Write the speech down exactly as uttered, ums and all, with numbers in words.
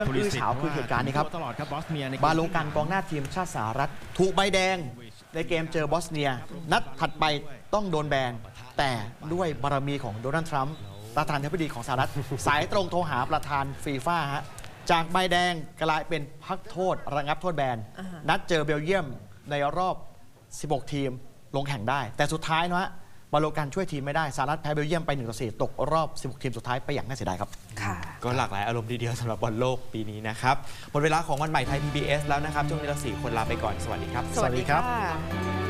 อื้อฉาวคือเหตุการณ์นี้ครับบาโลกันกองหน้าทีมชาติสหรัฐถูกใบแดงในเกมเจอบอสเนียนัดถัดไปต้องโดนแบนแต่ด้วยบารมีของโดนัลด์ทรัมป์ประธานาธิบดีของสหรัฐ สายตรงโทรหาประธานฟีฟ่าฮะจากใบแดงกลายเป็นพักโทษระงับโทษแบนนัดเจอเบลเยียมในรอบสิบหกทีมลงแข่งได้แต่สุดท้ายนะฮะบาโลกันช่วยทีมไม่ได้สหรัฐแพ้เบลเยียมไปหนึ่งต่อสี่ตกรอบสิบหกทีมสุดท้ายไปอย่างน่าเสียดายครับก็หลากหลายอารมณ์ทีเดียวสำหรับบอลโลกปีนี้นะครับหมดเวลาของวันใหม่ไทย พี บี เอส แล้วนะครับช่วงนี้เราสี่คนลาไปก่อนสวัสดีครับสวัสดีครับ